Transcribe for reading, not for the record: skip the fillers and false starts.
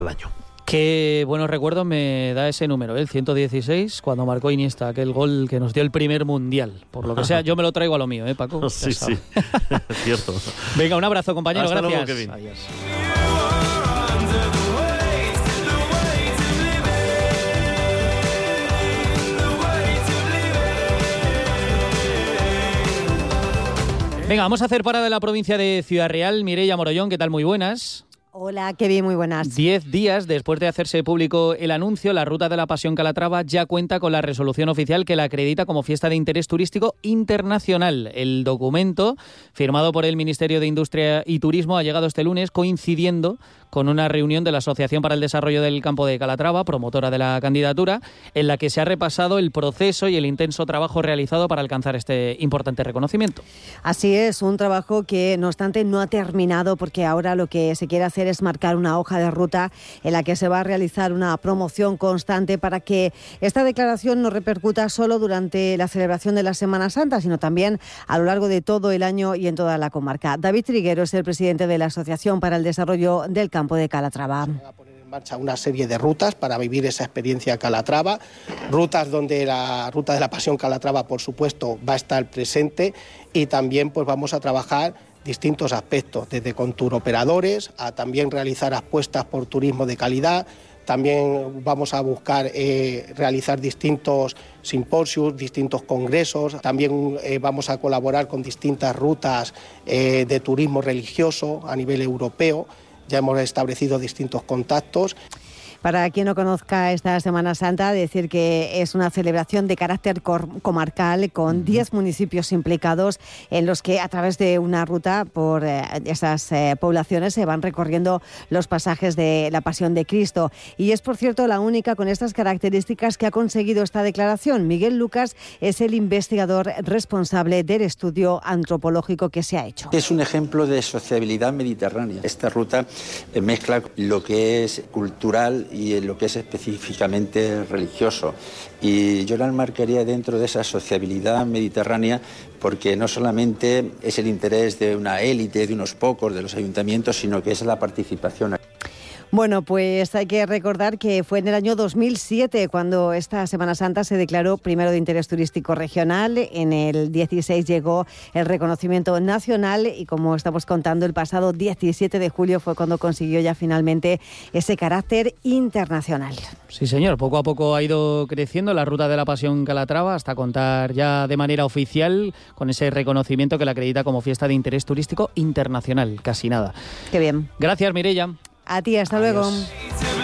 al año. Qué buenos recuerdos me da ese número, el 116, cuando marcó Iniesta aquel gol que nos dio el primer mundial. Por lo que sea, yo me lo traigo a lo mío, Paco. Sí, sí, cierto. Venga, un abrazo, compañero. Hasta gracias. Luego, Kevin. Adiós. Venga, vamos a hacer parada en la provincia de Ciudad Real. Mireia Morollón, ¿qué tal? Muy buenas. Hola, qué bien, muy buenas. 10 días después de hacerse público el anuncio, la Ruta de la Pasión Calatrava ya cuenta con la resolución oficial que la acredita como fiesta de interés turístico internacional. El documento, firmado por el Ministerio de Industria y Turismo, ha llegado este lunes coincidiendo con una reunión de la Asociación para el Desarrollo del Campo de Calatrava, promotora de la candidatura, en la que se ha repasado el proceso y el intenso trabajo realizado para alcanzar este importante reconocimiento. Así es, un trabajo que, no obstante, no ha terminado, porque ahora lo que se quiere hacer es marcar una hoja de ruta en la que se va a realizar una promoción constante para que esta declaración no repercuta solo durante la celebración de la Semana Santa, sino también a lo largo de todo el año y en toda la comarca. David Triguero es el presidente de la Asociación para el Desarrollo del Campo de Calatrava. Se van a poner en marcha una serie de rutas para vivir esa experiencia Calatrava, rutas donde la Ruta de la Pasión Calatrava, por supuesto, va a estar presente, y también pues vamos a trabajar distintos aspectos, desde con turoperadores a también realizar apuestas por turismo de calidad. También vamos a buscar realizar distintos simposios, distintos congresos. También vamos a colaborar con distintas rutas de turismo religioso a nivel europeo. Ya hemos establecido distintos contactos. Para quien no conozca esta Semana Santa, decir que es una celebración de carácter comarcal con 10 municipios implicados, en los que a través de una ruta por esas poblaciones se van recorriendo los pasajes de la Pasión de Cristo. Y es, por cierto, la única con estas características que ha conseguido esta declaración. Miguel Lucas es el investigador responsable del estudio antropológico que se ha hecho. Es un ejemplo de sociabilidad mediterránea. Esta ruta mezcla lo que es cultural y en lo que es específicamente religioso. Y yo la enmarcaría dentro de esa sociabilidad mediterránea, porque no solamente es el interés de una élite, de unos pocos, de los ayuntamientos, sino que es la participación. Bueno, pues hay que recordar que fue en el año 2007 cuando esta Semana Santa se declaró primero de interés turístico regional. En el 16 llegó el reconocimiento nacional y, como estamos contando, el pasado 17 de julio fue cuando consiguió ya finalmente ese carácter internacional. Sí, señor. Poco a poco ha ido creciendo la Ruta de la Pasión Calatrava hasta contar ya de manera oficial con ese reconocimiento que la acredita como fiesta de interés turístico internacional. Casi nada. Qué bien. Gracias, Mireia. A ti, hasta luego. Adiós.